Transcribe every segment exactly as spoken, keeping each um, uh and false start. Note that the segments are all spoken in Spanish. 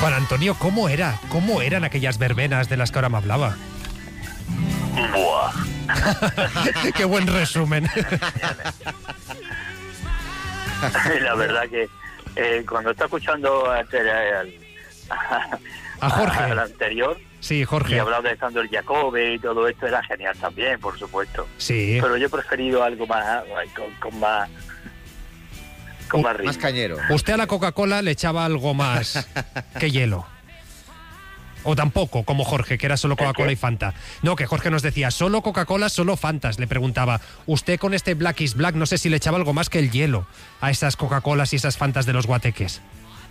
Juan Antonio, ¿cómo era? ¿Cómo eran aquellas verbenas de las que ahora me hablaba? Buah. Qué buen resumen. La verdad que eh, cuando está escuchando al, al, a Jorge, al anterior, sí, Jorge, y hablado de Sandro Jacobe y todo esto, era genial también, por supuesto. Sí. Pero yo he preferido algo más con, con más con uh, más ritmo. Más cañero. Usted a la Coca-Cola le echaba algo más que hielo. O tampoco, como Jorge, que era solo Coca-Cola y Fanta. No, que Jorge nos decía, solo Coca-Cola, solo Fantas. Le preguntaba, usted con este Black is Black, no sé si le echaba algo más que el hielo a esas Coca-Colas y esas Fantas de los guateques.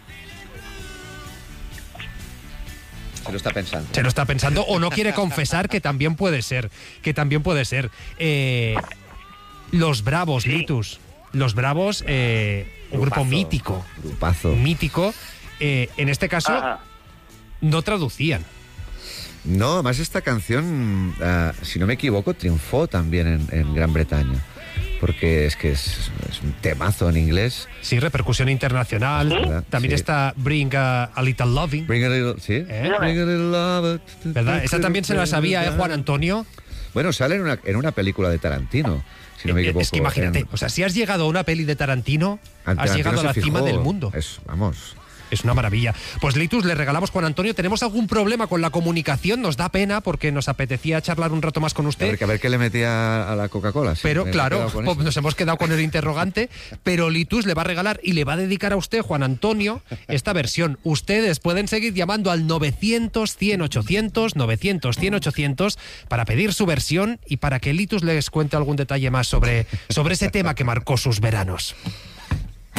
Se lo está pensando. Se lo está pensando o no quiere confesar, que también puede ser. Que también puede ser. Eh, los Bravos, sí. Litus. Los Bravos, eh, un grupo mítico. Grupazo. Mítico. Eh, en este caso... Ajá. No traducían. No, además esta canción, uh, si no me equivoco, triunfó también en, en Gran Bretaña. Porque es que es, es un temazo en inglés. Sí, repercusión internacional. ¿Sí? También sí. Está Bring a, a Little Loving. Bring a Little, sí. ¿Eh? Bring a little love. ¿Verdad? Esa también se la sabía, ¿eh, Juan Antonio? Bueno, sale en una, en una película de Tarantino, si no me equivoco. Es que imagínate, en... o sea, si has llegado a una peli de Tarantino, Tarantino has llegado a la fijó, cima del mundo. Es, vamos... Es una maravilla. Pues Litus, le regalamos, Juan Antonio. ¿Tenemos algún problema con la comunicación? Nos da pena porque nos apetecía charlar un rato más con usted. A ver, que a ver qué le metía a la Coca-Cola. Sí, pero claro, pues nos hemos quedado con el interrogante. Pero Litus le va a regalar y le va a dedicar a usted, Juan Antonio, esta versión. Ustedes pueden seguir llamando al novecientos, cien, ochocientos, novecientos, cien, ochocientos para pedir su versión y para que Litus les cuente algún detalle más sobre, sobre ese tema que marcó sus veranos.